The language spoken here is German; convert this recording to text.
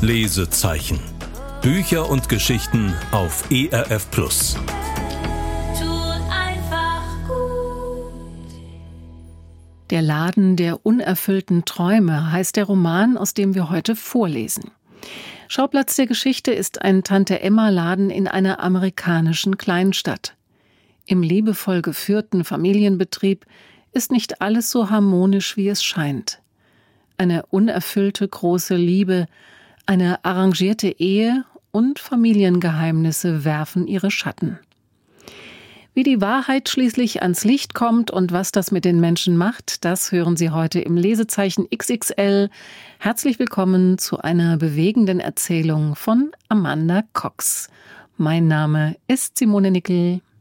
Lesezeichen. Bücher und Geschichten auf ERF Plus. Der Laden der unerfüllten Träume heißt der Roman, aus dem wir heute vorlesen. Schauplatz der Geschichte ist ein Tante-Emma-Laden in einer amerikanischen Kleinstadt. Im liebevoll geführten Familienbetrieb ist nicht alles so harmonisch, wie es scheint. Eine unerfüllte große Liebe, eine arrangierte Ehe und Familiengeheimnisse werfen ihre Schatten. Wie die Wahrheit schließlich ans Licht kommt und was das mit den Menschen macht, das hören Sie heute im Lesezeichen XXL. Herzlich willkommen zu einer bewegenden Erzählung von Amanda Cox. Mein Name ist Simone Nickel.